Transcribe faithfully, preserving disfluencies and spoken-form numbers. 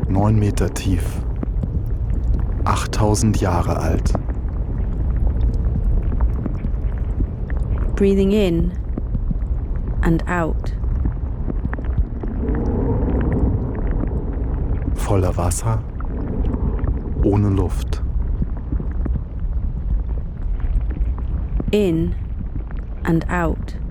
Neun Meter tief. Achttausend Jahre alt. Breathing in and out. Voller Wasser, ohne Luft. In and out.